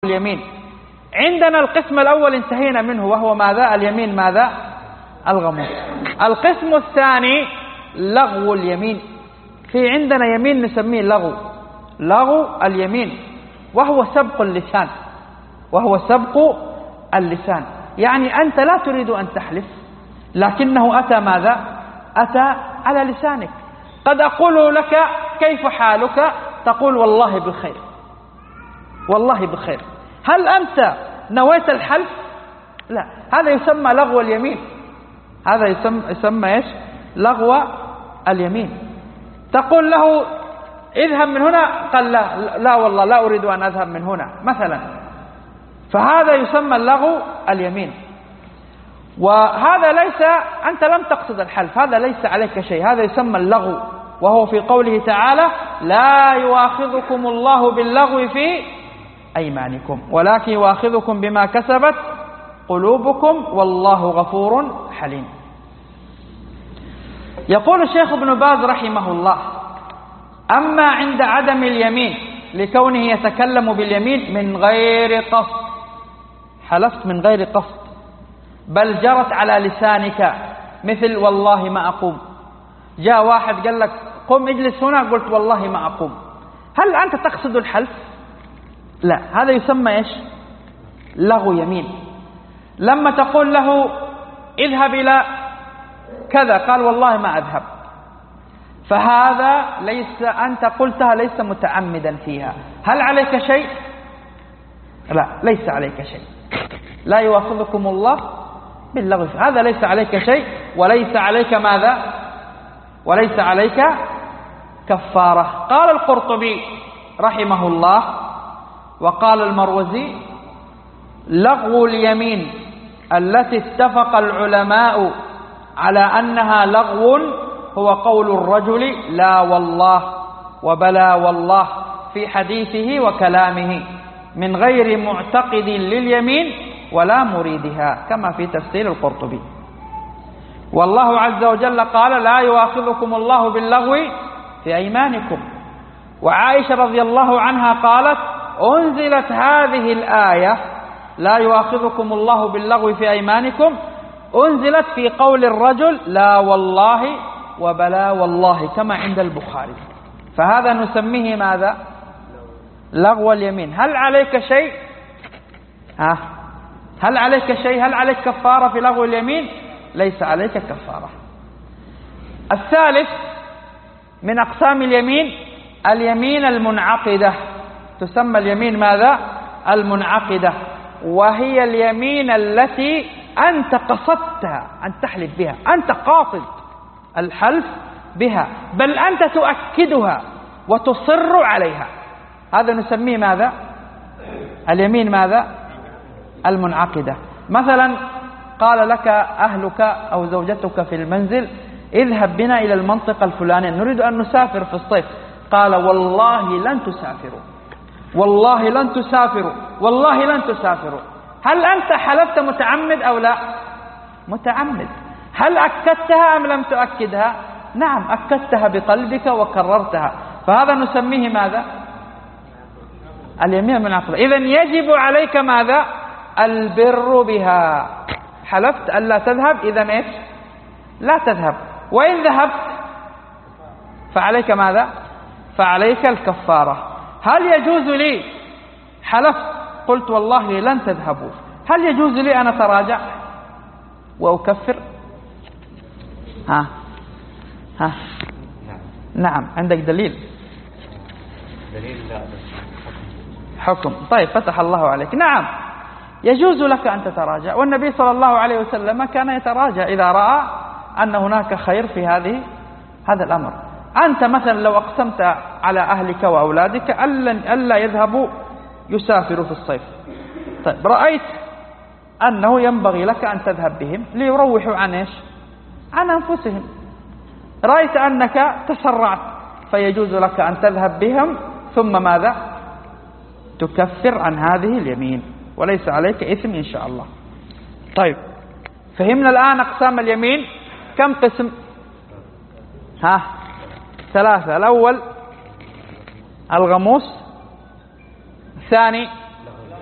اليمين. عندنا القسم الأول انتهينا منه، وهو ماذا؟ اليمين ماذا؟ الغموس. القسم الثاني لغو اليمين. في عندنا يمين نسميه لغو اليمين، وهو سبق اللسان، يعني أنت لا تريد أن تحلف، لكنه أتى ماذا؟ أتى على لسانك. قد أقول لك كيف حالك؟ تقول والله بخير. هل أنت نويت الحلف؟ لا، هذا يسمى لغو اليمين. هذا يسمى إيش؟ لغو اليمين. تقول له اذهب من هنا، قال لا والله لا أريد أن أذهب من هنا مثلا، فهذا يسمى لغو اليمين. وهذا ليس، أنت لم تقصد الحلف، هذا ليس عليك شيء، هذا يسمى اللغو، وهو في قوله تعالى: لا يؤاخذكم الله باللغو في أيمانكم ولكن يؤاخذكم بما كسبت قلوبكم والله غفور حليم. يقول الشيخ ابن باز رحمه الله: أما عند عدم اليمين لكونه يتكلم باليمين من غير قصد، حلفت من غير قصد بل جرت على لسانك، مثل والله ما أقوم. جاء واحد قال لك قم اجلس هنا، قلت والله ما أقوم، هل أنت تقصد الحلف؟ لا، هذا يسمى إيش؟ لغو يمين. لما تقول له اذهب إلى كذا، قال والله ما أذهب، فهذا ليس، أنت قلتها ليس متعمدا فيها. هل عليك شيء؟ لا، ليس عليك شيء. لا يؤاخذكم الله باللغو، هذا ليس عليك شيء، وليس عليك ماذا؟ وليس عليك كفارة. قال القرطبي رحمه الله وقال المروزي: لغو اليمين التي اتفق العلماء على أنها لغو هو قول الرجل لا والله وبلا والله في حديثه وكلامه من غير معتقد لليمين ولا مريدها، كما في تفسير القرطبي. والله عز وجل قال: لا يؤاخذكم الله باللغو في أيمانكم. وعائشة رضي الله عنها قالت: أنزلت هذه الآية لا يؤاخذكم الله باللغو في أيمانكم، أنزلت في قول الرجل لا والله وبلا والله، كما عند البخاري. فهذا نسميه ماذا؟ لغو اليمين. هل عليك شيء؟ هل عليك شيء؟ هل عليك كفارة في لغو اليمين؟ ليس عليك كفارة. الثالث من أقسام اليمين اليمين المنعقدة، تسمى اليمين ماذا؟ المنعقدة، وهي اليمين التي أنت قصدتها أن تحلف بها، أنت قاصد الحلف بها، بل أنت تؤكدها وتصر عليها، هذا نسميه ماذا؟ اليمين ماذا؟ المنعقدة. مثلا قال لك أهلك أو زوجتك في المنزل: اذهب بنا إلى المنطقة الفلانية، نريد أن نسافر في الصيف. قال: والله لن تسافروا، والله لن تسافروا، والله لن تسافروا. هل أنت حلفت متعمد أو لا؟ متعمد. هل أكدتها أم لم تؤكدها؟ نعم، أكدتها بقلبك وكررتها، فهذا نسميه ماذا؟ اليمين المنعقدة. إذن يجب عليك ماذا؟ البر بها. حلفت ألا تذهب، إذن إيش؟ لا تذهب. وإن ذهبت فعليك ماذا؟ فعليك الكفارة. هل يجوز لي، حلفت قلت والله لن تذهبوا، هل يجوز لي أن أتراجع وأكفر؟ نعم، عندك دليل؟ حكم. طيب، فتح الله عليك. نعم، يجوز لك أن تتراجع، والنبي صلى الله عليه وسلم كان يتراجع إذا رأى أن هناك خير في هذا الأمر. أنت مثلا لو أقسمت على أهلك وأولادك ألا يذهبوا يسافروا في الصيف، طيب رأيت أنه ينبغي لك أن تذهب بهم ليروحوا عن إيش؟ عن أنفسهم. رأيت أنك تسرعت، فيجوز لك أن تذهب بهم، ثم ماذا؟ تكفر عن هذه اليمين، وليس عليك إثم إن شاء الله. طيب، فهمنا الآن أقسام اليمين. كم قسم؟ ثلاثة. الأول الغموس، الثاني